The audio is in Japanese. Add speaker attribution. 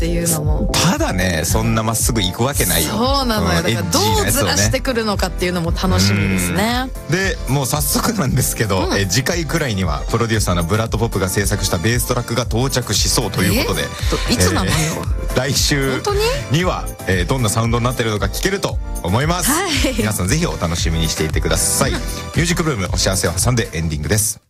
Speaker 1: っていうのも。
Speaker 2: ただね、そんなまっすぐ行くわけないよ。
Speaker 1: そうなのよ。だからどうずらしてくるのかっていうのも楽しみですね。
Speaker 2: でもう早速なんですけど、次回くらいにはプロデューサーのブラッド・ポップが制作したベーストラックが到着しそうということで、
Speaker 1: いつなのよ。
Speaker 2: 来週には、どんなサウンドになってるのか聞けると思います。皆さんぜひお楽しみにしていてください。ミュージックブルーム、お幸せを挟んでエンディングです。